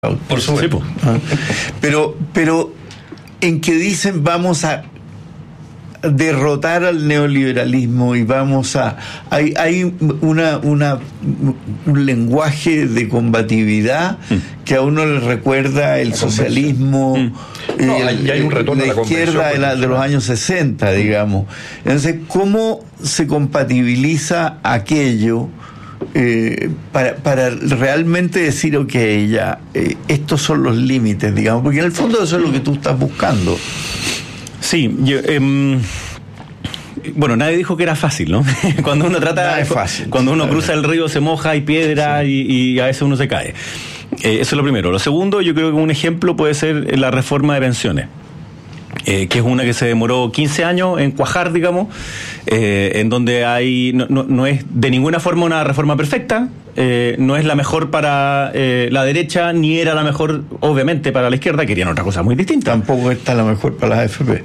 Por supuesto. Pero en que dicen vamos a derrotar al neoliberalismo y vamos a... Hay un lenguaje de combatividad que a uno le recuerda el socialismo, hay un retorno de a la izquierda de los años 60, digamos. Entonces, ¿cómo se compatibiliza aquello para realmente decir, ok, ya, estos son los límites, digamos? Porque en el fondo eso es lo que tú estás buscando. Sí, bueno, nadie dijo que era fácil, ¿no? Cuando uno trata, es fácil, cuando uno cruza el río se moja, hay piedra, sí, y a veces uno se cae. Eso es lo primero. Lo segundo, yo creo que un ejemplo puede ser la reforma de pensiones. Que es una que se demoró 15 años en cuajar, digamos, en donde no es de ninguna forma una reforma perfecta, no es la mejor para la derecha, ni era la mejor, obviamente, para la izquierda, querían otra cosa muy distinta. Tampoco está la mejor para las AFP.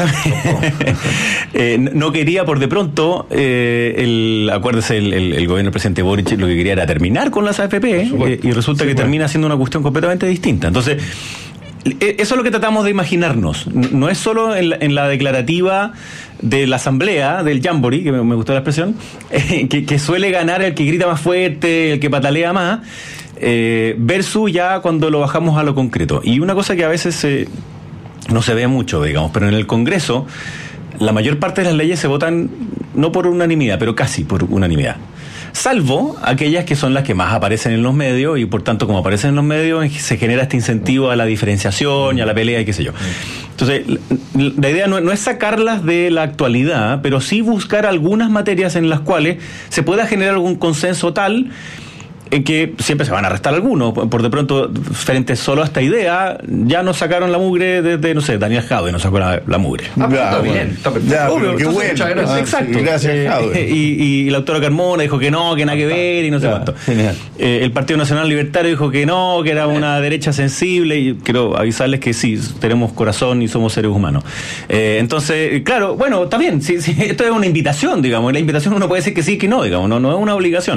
No quería, por de pronto, acuérdese, el gobierno del presidente Boric lo que quería era terminar con las AFP, y resulta que termina siendo una cuestión completamente distinta. Entonces, eso es lo que tratamos de imaginarnos. No es solo en la declarativa de la asamblea, del jamboree, que me gustó la expresión, que suele ganar el que grita más fuerte, el que patalea más, versus ya cuando lo bajamos a lo concreto. Y una cosa que a veces no se ve mucho, digamos, pero en el Congreso la mayor parte de las leyes se votan no por unanimidad, pero casi por unanimidad. Salvo aquellas que son las que más aparecen en los medios, y por tanto, como aparecen en los medios, se genera este incentivo a la diferenciación y a la pelea y qué sé yo. Entonces, la idea no es sacarlas de la actualidad, pero sí buscar algunas materias en las cuales se pueda generar algún consenso tal en que siempre se van a restar algunos. Por de pronto, frente solo a esta idea, ya nos sacaron la mugre desde, no sé, Daniel Jadwe nos sacó la mugre. Está bien, está perfecto. Obvio, qué bueno. Muchas gracias. Exacto. Sí, gracias, Jadwe. Y la doctora Carmona dijo que no, que nada que ver y no sé cuánto. Genial. El Partido Nacional Libertario dijo que no, que era una derecha sensible, y quiero avisarles que sí, tenemos corazón y somos seres humanos. Entonces, claro, bueno, está bien, sí, esto es una invitación, digamos, la invitación uno puede decir que sí, que no, digamos, no es una obligación.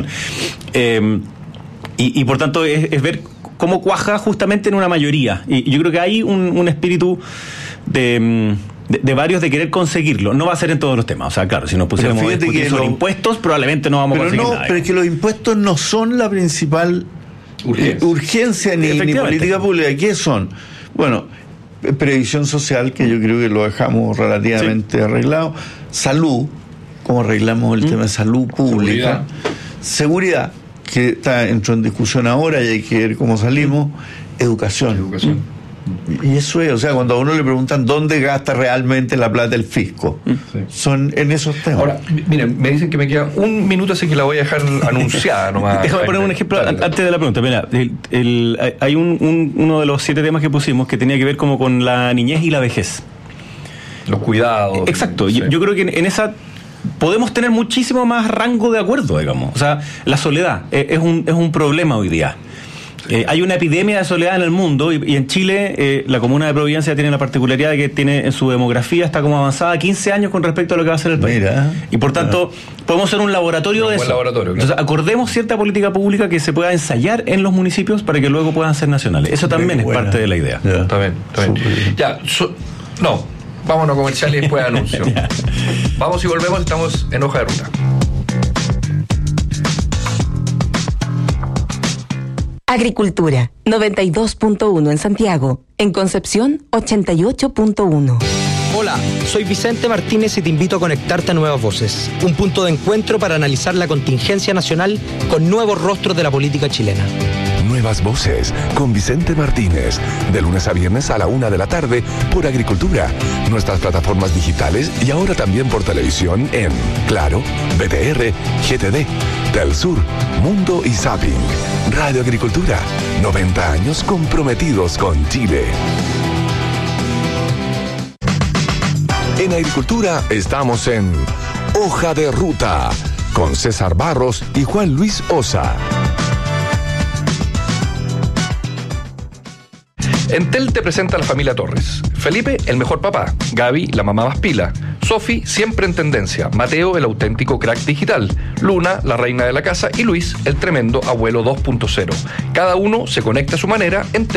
Y por tanto es ver cómo cuaja justamente en una mayoría. Y yo creo que hay un espíritu de varios de querer conseguirlo. No va a ser en todos los temas. O sea, claro, si nos pusiéramos a discutir sobre impuestos, probablemente no vamos a conseguir nada. Pero es que los impuestos no son la principal urgencia ni política pública. ¿Qué son? Bueno, previsión social, que yo creo que lo dejamos relativamente arreglado. Salud, como arreglamos el tema de salud pública. Seguridad, que entró en discusión ahora y hay que ver cómo salimos. Educación. Y eso es, o sea, cuando a uno le preguntan dónde gasta realmente la plata el fisco, son en esos temas. Ahora, miren, me dicen que me queda un minuto, así que la voy a dejar anunciada nomás. Déjame poner un ejemplo antes de la pregunta. Mira, hay uno de los 7 temas que pusimos que tenía que ver como con la niñez y la vejez. Los cuidados. Exacto. Sí. Yo creo que en esa podemos tener muchísimo más rango de acuerdo, digamos. O sea, la soledad es un problema hoy día. Hay una epidemia de soledad en el mundo, y en Chile la comuna de Providencia tiene la particularidad de que tiene en su demografía, está como avanzada 15 años con respecto a lo que va a ser el país. Y por tanto, podemos ser un laboratorio de eso. Laboratorio, claro. Entonces, acordemos cierta política pública que se pueda ensayar en los municipios para que luego puedan ser nacionales. Eso también es parte de la idea. Está bien. Ya, vámonos a comercial y después anuncio. Vamos y volvemos, estamos en Hoja de Ruta. Agricultura, 92.1 en Santiago. En Concepción, 88.1. Hola, soy Vicente Martínez y te invito a conectarte a Nuevas Voces, un punto de encuentro para analizar la contingencia nacional con nuevos rostros de la política chilena. Nuevas Voces, con Vicente Martínez, de lunes a viernes a la 1:00 p.m. por Agricultura, nuestras plataformas digitales y ahora también por televisión en Claro, BTR, GTD, Telsur, Mundo y Zapping. Radio Agricultura, 90 años comprometidos con Chile. En Agricultura estamos en Hoja de Ruta, con César Barros y Juan Luis Osa. Entel te presenta a la familia Torres. Felipe, el mejor papá. Gaby, la mamá más pila. Sofi, siempre en tendencia. Mateo, el auténtico crack digital. Luna, la reina de la casa. Y Luis, el tremendo abuelo 2.0. Cada uno se conecta a su manera en